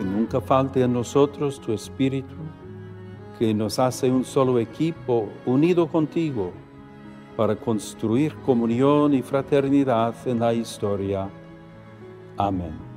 que nunca falte en nosotros tu Espíritu, que nos hace un solo equipo unido contigo para construir comunión y fraternidad en la historia. Amén.